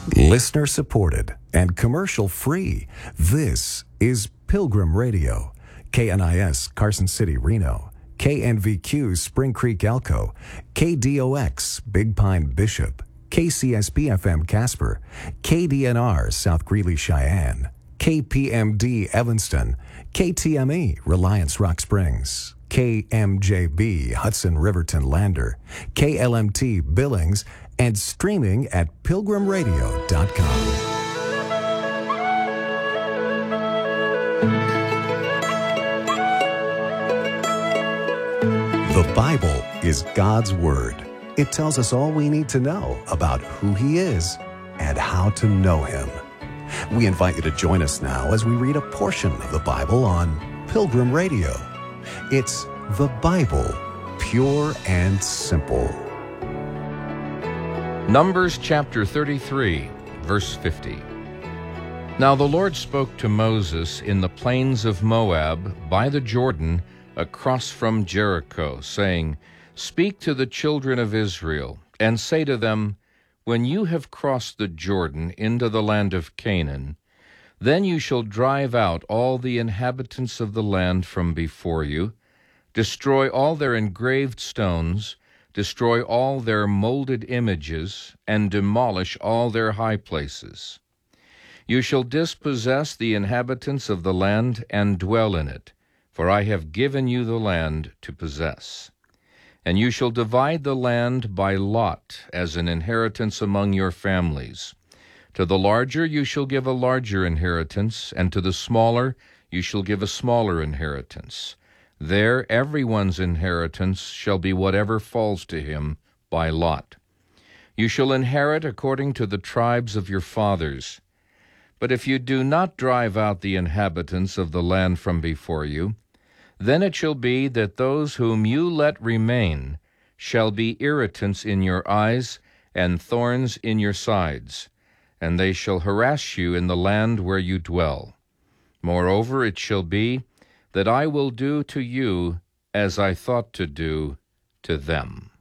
Listener supported and commercial free. This is Pilgrim Radio. KNIS Carson City, Reno. KNVQ Spring Creek, Elko. KDOX Big Pine, Bishop. KCSP FM Casper. KDNR South Greeley, Cheyenne. KPMD Evanston. KTME Reliance Rock Springs. KMJB Hudson Riverton Lander. KLMT Billings, and streaming at pilgrimradio.com. The Bible is God's Word. It tells us all we need to know about who He is and how to know Him. We invite you to join us now as we read a portion of the Bible on Pilgrim Radio. It's the Bible, pure and simple. Numbers chapter 33, verse 50. Now the Lord spoke to Moses in the plains of Moab by the Jordan across from Jericho, saying, Speak to the children of Israel, and say to them, When you have crossed the Jordan into the land of Canaan, then you shall drive out all the inhabitants of the land from before you, destroy all their engraved stones, destroy all their molded images, and demolish all their high places. You shall dispossess the inhabitants of the land and dwell in it, for I have given you the land to possess. And you shall divide the land by lot as an inheritance among your families. To the larger you shall give a larger inheritance, and to the smaller you shall give a smaller inheritance. There everyone's inheritance shall be whatever falls to him by lot. You shall inherit according to the tribes of your fathers. But if you do not drive out the inhabitants of the land from before you, then it shall be that those whom you let remain shall be irritants in your eyes and thorns in your sides, and they shall harass you in the land where you dwell. Moreover, it shall be that I will do to you as I thought to do to them.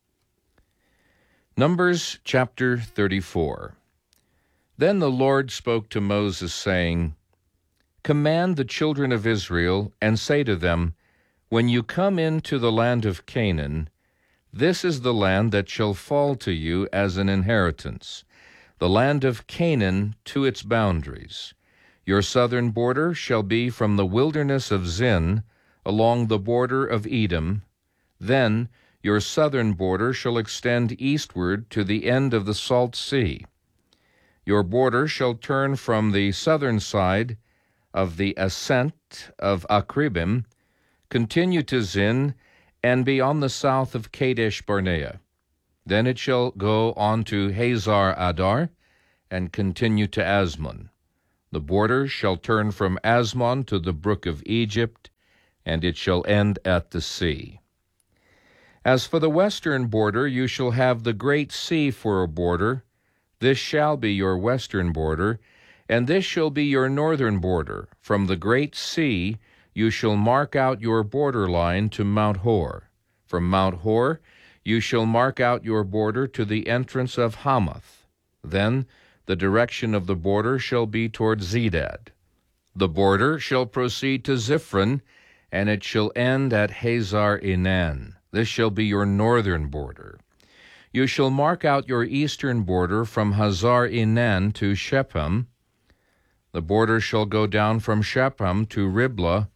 Numbers chapter 34. Then the Lord spoke to Moses, saying, Command the children of Israel, and say to them, When you come into the land of Canaan, this is the land that shall fall to you as an inheritance, the land of Canaan to its boundaries. Your southern border shall be from the wilderness of Zin along the border of Edom. Then your southern border shall extend eastward to the end of the Salt Sea. Your border shall turn from the southern side of the ascent of Akribim, continue to Zin, and be on the south of Kadesh Barnea. Then it shall go on to Hazar Adar, and continue to Asmon. The border shall turn from Asmon to the brook of Egypt, and it shall end at the sea. As for the western border, you shall have the great sea for a border. This shall be your western border, and this shall be your northern border. From the great sea you shall mark out your border line to Mount Hor. From Mount Hor you shall mark out your border to the entrance of Hamath. Then the direction of the border shall be toward Zedad. The border shall proceed to Ziphron, and it shall end at Hazar Enan. This shall be your northern border. You shall mark out your eastern border from Hazar Enan to Shephem. The border shall go down from Shephem to Riblah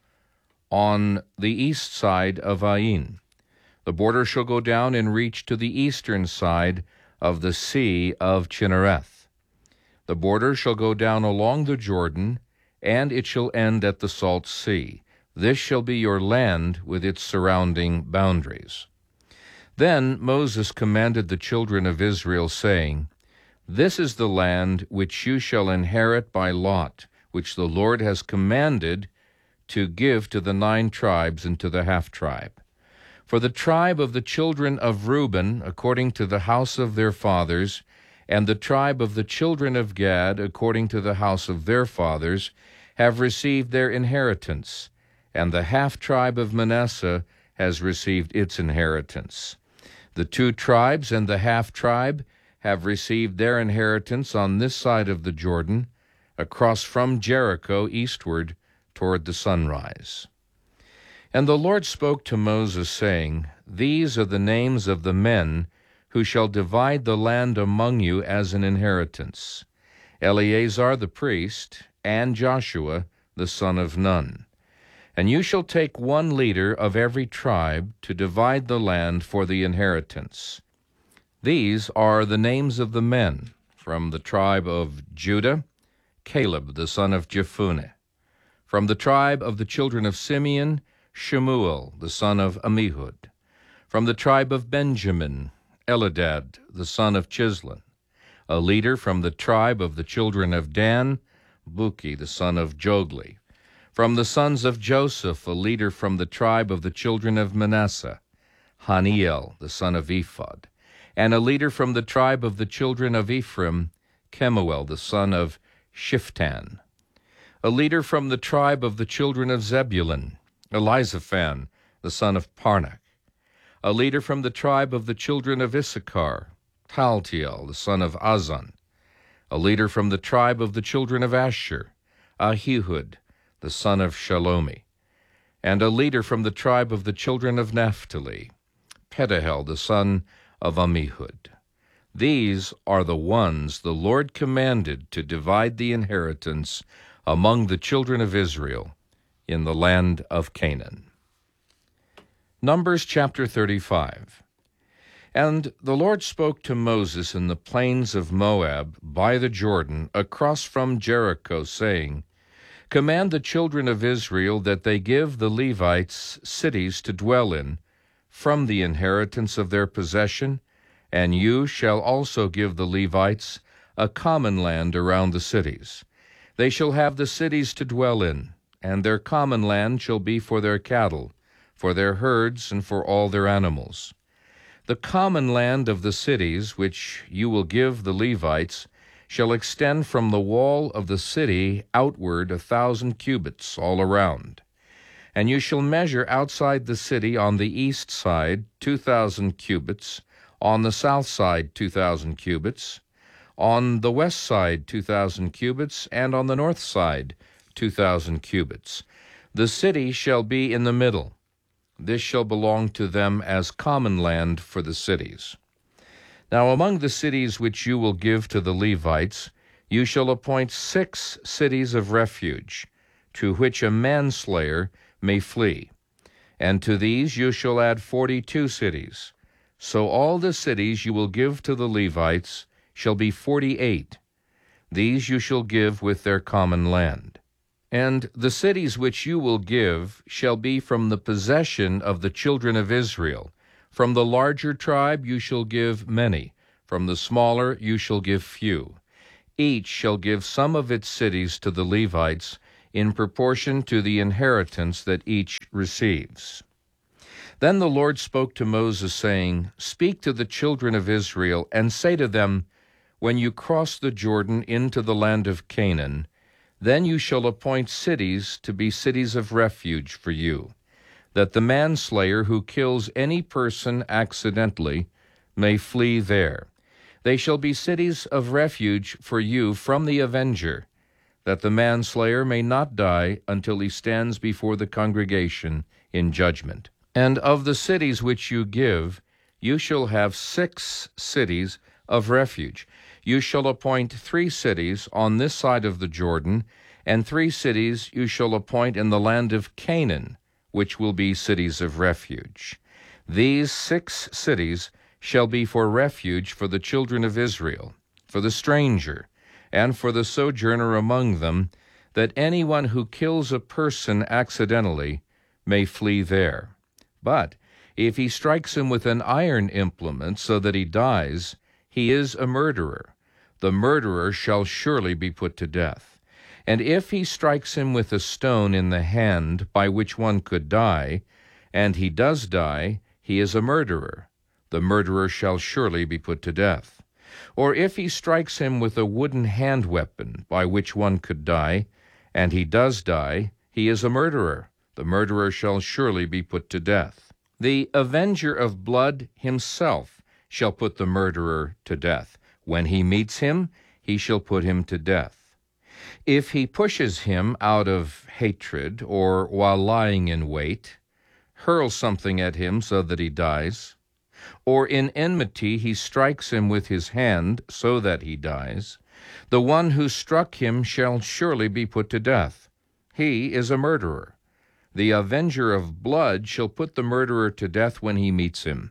on the east side of Ain. The border shall go down and reach to the eastern side of the sea of Chinnereth. The border shall go down along the Jordan, and it shall end at the Salt Sea. This shall be your land with its surrounding boundaries. Then Moses commanded the children of Israel, saying, This is the land which you shall inherit by lot, which the Lord has commanded to give to the 9 tribes and to the half-tribe. For the tribe of the children of Reuben, according to the house of their fathers, and the tribe of the children of Gad, according to the house of their fathers, have received their inheritance, and the half-tribe of Manasseh has received its inheritance. The 2 tribes and the half-tribe have received their inheritance on this side of the Jordan, across from Jericho eastward toward the sunrise. And the Lord spoke to Moses, saying, These are the names of the men who shall divide the land among you as an inheritance: Eleazar the priest, and Joshua the son of Nun. And you shall take one leader of every tribe to divide the land for the inheritance. These are the names of the men: from the tribe of Judah, Caleb the son of Jephunneh; from the tribe of the children of Simeon, Shemuel the son of Ammihud; from the tribe of Benjamin, Eladad the son of Chislon; a leader from the tribe of the children of Dan, Buki the son of Jogli; from the sons of Joseph, a leader from the tribe of the children of Manasseh, Haniel the son of Ephod; and a leader from the tribe of the children of Ephraim, Kemuel the son of Shiftan; a leader from the tribe of the children of Zebulun, Elizaphan the son of Parnach; a leader from the tribe of the children of Issachar, Paltiel the son of Azan; a leader from the tribe of the children of Asher, Ahihud the son of Shalomi; and a leader from the tribe of the children of Naphtali, Pedahel the son of Ammihud. These are the ones the Lord commanded to divide the inheritance among the children of Israel in the land of Canaan. Numbers chapter 35. And the Lord spoke to Moses in the plains of Moab by the Jordan, across from Jericho, saying, Command the children of Israel that they give the Levites cities to dwell in from the inheritance of their possession, and you shall also give the Levites a common land around the cities. They shall have the cities to dwell in, and their common land shall be for their cattle, for their herds, and for all their animals. The common land of the cities which you will give the Levites shall extend from the wall of the city outward 1,000 cubits all around. And you shall measure outside the city on the east side 2,000 cubits, on the south side 2,000 cubits, on the west side 2,000 cubits, and on the north side 2,000 cubits. The city shall be in the middle. This shall belong to them as common land for the cities. Now among the cities which you will give to the Levites, you shall appoint 6 cities of refuge, to which a manslayer may flee. And to these you shall add 42 cities. So all the cities you will give to the Levites shall be 48. These you shall give with their common land. And the cities which you will give shall be from the possession of the children of Israel. From the larger tribe you shall give many, from the smaller you shall give few. Each shall give some of its cities to the Levites in proportion to the inheritance that each receives. Then the Lord spoke to Moses, saying, Speak to the children of Israel, and say to them, When you cross the Jordan into the land of Canaan, then you shall appoint cities to be cities of refuge for you, that the manslayer who kills any person accidentally may flee there. They shall be cities of refuge for you from the avenger, that the manslayer may not die until he stands before the congregation in judgment. And of the cities which you give, you shall have 6 cities of refuge. You shall appoint 3 cities on this side of the Jordan, and 3 cities you shall appoint in the land of Canaan, which will be cities of refuge. These 6 cities shall be for refuge for the children of Israel, for the stranger, and for the sojourner among them, that anyone who kills a person accidentally may flee there. But if he strikes him with an iron implement so that he dies, he is a murderer. The murderer shall surely be put to death. And if he strikes him with a stone in the hand by which one could die, and he does die, he is a murderer. The murderer shall surely be put to death. Or if he strikes him with a wooden hand weapon by which one could die, and he does die, he is a murderer. The murderer shall surely be put to death. The avenger of blood himself shall put the murderer to death, When he meets him, he shall put him to death. If he pushes him out of hatred, or while lying in wait, hurls something at him so that he dies, or in enmity he strikes him with his hand so that he dies, the one who struck him shall surely be put to death. He is a murderer. The avenger of blood shall put the murderer to death when he meets him.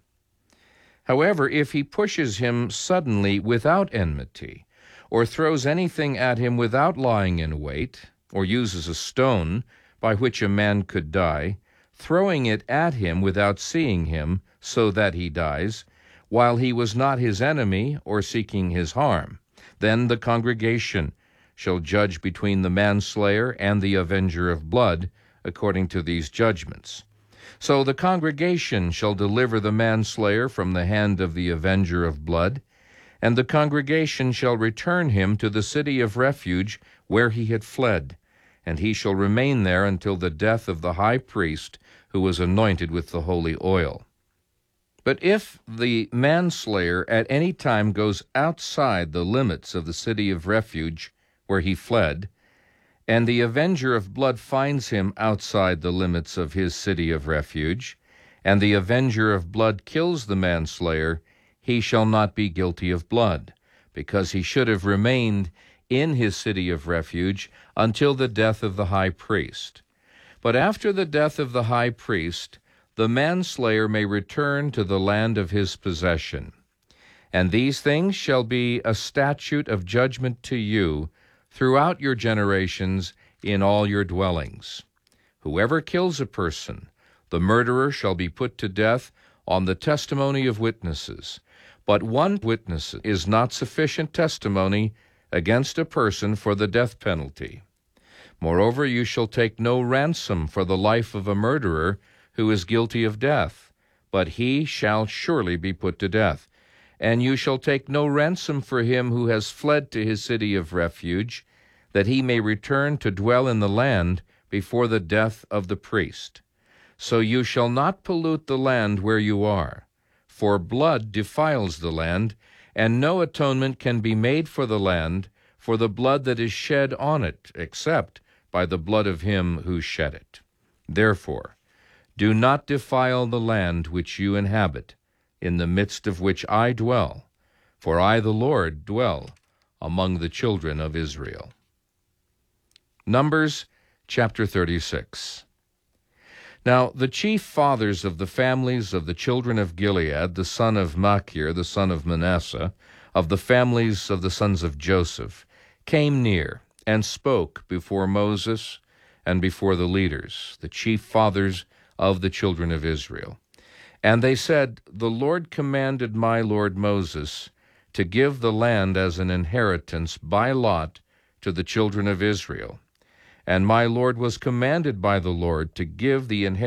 However, if he pushes him suddenly without enmity, or throws anything at him without lying in wait, or uses a stone by which a man could die, throwing it at him without seeing him, so that he dies, while he was not his enemy or seeking his harm, then the congregation shall judge between the manslayer and the avenger of blood, according to these judgments. So the congregation shall deliver the manslayer from the hand of the avenger of blood, and the congregation shall return him to the city of refuge where he had fled, and he shall remain there until the death of the high priest who was anointed with the holy oil. But if the manslayer at any time goes outside the limits of the city of refuge where he fled, and the avenger of blood finds him outside the limits of his city of refuge, and the avenger of blood kills the manslayer, he shall not be guilty of blood, because he should have remained in his city of refuge until the death of the high priest. But after the death of the high priest, the manslayer may return to the land of his possession. And these things shall be a statute of judgment to you throughout your generations in all your dwellings. Whoever kills a person, the murderer shall be put to death on the testimony of witnesses. But one witness is not sufficient testimony against a person for the death penalty. Moreover, you shall take no ransom for the life of a murderer who is guilty of death, but he shall surely be put to death. And you shall take no ransom for him who has fled to his city of refuge, that he may return to dwell in the land before the death of the priest. So you shall not pollute the land where you are, for blood defiles the land, and no atonement can be made for the land for the blood that is shed on it, except by the blood of him who shed it. Therefore, do not defile the land which you inhabit, in the midst of which I dwell, for I, the Lord, dwell among the children of Israel. Numbers chapter 36. Now the chief fathers of the families of the children of Gilead, the son of Machir, the son of Manasseh, of the families of the sons of Joseph, came near and spoke before Moses and before the leaders, the chief fathers of the children of Israel. And they said, The Lord commanded my lord Moses to give the land as an inheritance by lot to the children of Israel. And my lord was commanded by the Lord to give the inheritance